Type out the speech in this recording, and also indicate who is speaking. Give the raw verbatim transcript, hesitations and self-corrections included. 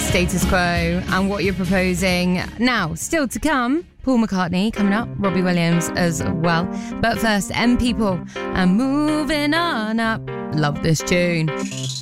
Speaker 1: Status Quo and what you're proposing. Now, still to come, Paul McCartney coming up, Robbie Williams as well. But first, M People and Moving On Up. Love this tune.